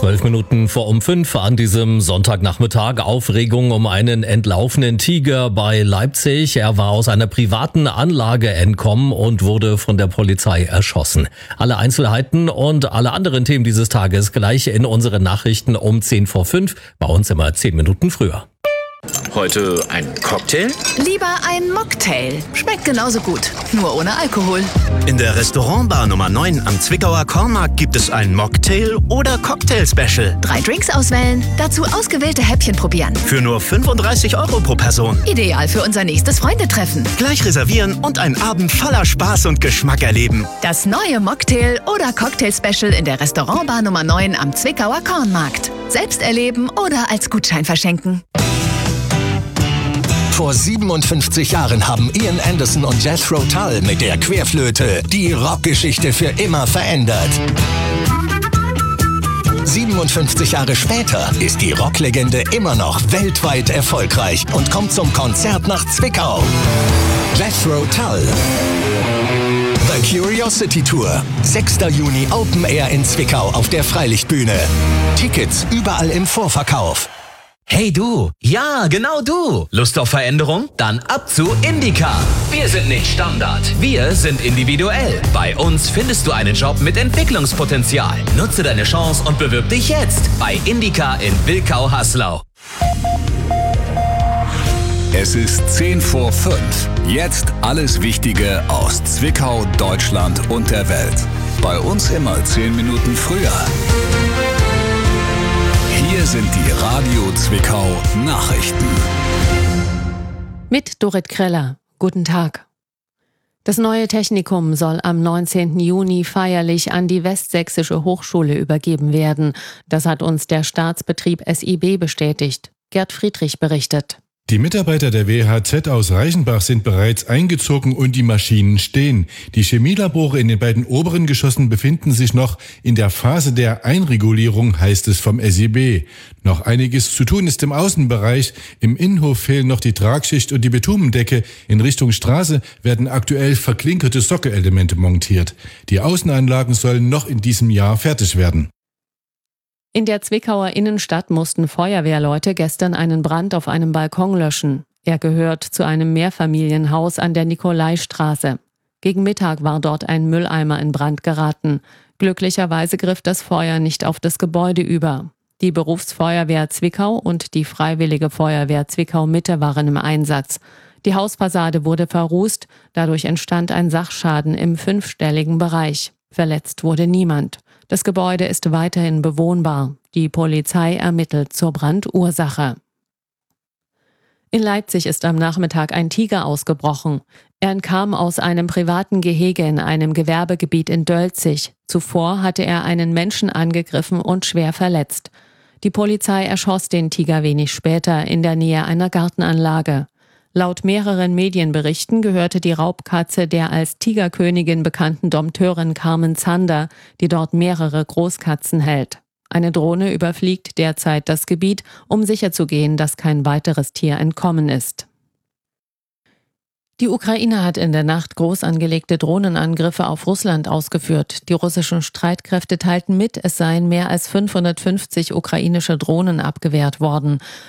12 Minuten vor um 5 an diesem Sonntagnachmittag. Aufregung um einen entlaufenen Tiger bei Leipzig. Er war aus einer privaten Anlage entkommen und wurde von der Polizei erschossen. Alle Einzelheiten und alle anderen Themen dieses Tages gleich in unseren Nachrichten um 10 vor 5. Bei uns immer 10 Minuten früher. Heute ein Cocktail? Lieber ein Mocktail. Schmeckt genauso gut, nur ohne Alkohol. In der Restaurantbar Nummer 9 am Zwickauer Kornmarkt gibt es ein Mocktail oder Cocktail-Special. 3 Drinks auswählen, dazu ausgewählte Häppchen probieren. Für nur 35 € pro Person. Ideal für unser nächstes Freundetreffen. Gleich reservieren und einen Abend voller Spaß und Geschmack erleben. Das neue Mocktail oder Cocktail-Special in der Restaurantbar Nummer 9 am Zwickauer Kornmarkt. Selbst erleben oder als Gutschein verschenken. Vor 57 Jahren haben Ian Anderson und Jethro Tull mit der Querflöte die Rockgeschichte für immer verändert. 57 Jahre später ist die Rocklegende immer noch weltweit erfolgreich und kommt zum Konzert nach Zwickau. Jethro Tull. The Curiosity Tour. 6. Juni Open Air in Zwickau auf der Freilichtbühne. Tickets überall im Vorverkauf. Hey du, ja genau du. Lust auf Veränderung? Dann ab zu Indica. Wir sind nicht Standard, wir sind individuell. Bei uns findest du einen Job mit Entwicklungspotenzial. Nutze deine Chance und bewirb dich jetzt bei Indica in Wilkau-Haslau. Es ist 10 vor 5. Jetzt alles Wichtige aus Zwickau, Deutschland und der Welt. Bei uns immer 10 Minuten früher. Hier sind die Radio Zwickau Nachrichten. Mit Dorit Kreller. Guten Tag. Das neue Technikum soll am 19. Juni feierlich an die Westsächsische Hochschule übergeben werden. Das hat uns der Staatsbetrieb SIB bestätigt. Gerd Friedrich berichtet. Die Mitarbeiter der WHZ aus Reichenbach sind bereits eingezogen und die Maschinen stehen. Die Chemielabore in den beiden oberen Geschossen befinden sich noch in der Phase der Einregulierung, heißt es vom SIB. Noch einiges zu tun ist im Außenbereich. Im Innenhof fehlen noch die Tragschicht und die Bitumendecke. In Richtung Straße werden aktuell verklinkerte Sockelelemente montiert. Die Außenanlagen sollen noch in diesem Jahr fertig werden. In der Zwickauer Innenstadt mussten Feuerwehrleute gestern einen Brand auf einem Balkon löschen. Er gehört zu einem Mehrfamilienhaus an der Nikolaistraße. Gegen Mittag war dort ein Mülleimer in Brand geraten. Glücklicherweise griff das Feuer nicht auf das Gebäude über. Die Berufsfeuerwehr Zwickau und die Freiwillige Feuerwehr Zwickau-Mitte waren im Einsatz. Die Hausfassade wurde verrußt, dadurch entstand ein Sachschaden im 5-stelligen Bereich. Verletzt wurde niemand. Das Gebäude ist weiterhin bewohnbar. Die Polizei ermittelt zur Brandursache. In Leipzig ist am Nachmittag ein Tiger ausgebrochen. Er entkam aus einem privaten Gehege in einem Gewerbegebiet in Dölzig. Zuvor hatte er einen Menschen angegriffen und schwer verletzt. Die Polizei erschoss den Tiger wenig später in der Nähe einer Gartenanlage. Laut mehreren Medienberichten gehörte die Raubkatze der als Tigerkönigin bekannten Dompteurin Carmen Zander, die dort mehrere Großkatzen hält. Eine Drohne überfliegt derzeit das Gebiet, um sicherzugehen, dass kein weiteres Tier entkommen ist. Die Ukraine hat in der Nacht groß angelegte Drohnenangriffe auf Russland ausgeführt. Die russischen Streitkräfte teilten mit, es seien mehr als 550 ukrainische Drohnen abgewehrt worden.